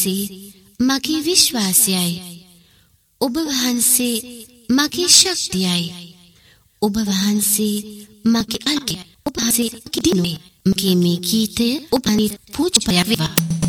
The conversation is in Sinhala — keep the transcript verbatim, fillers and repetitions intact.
වහන්සේ මගේ විශ්වාසයයි. ඔබ වහන්සේ මගේ ශක්තියයි. ඔබ වහන්සේ මගේ අල්කේ. ඔබ වහන්සේ කිදිනුයි. මගේ මේ ගීතය ඔබ පූජා වේවා.